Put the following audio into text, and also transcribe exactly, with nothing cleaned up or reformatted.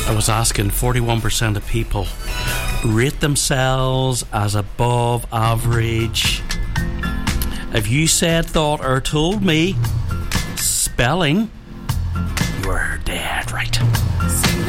I was asking forty-one percent of people rate themselves as above average. If you said, thought, or told me spelling, you were dead right.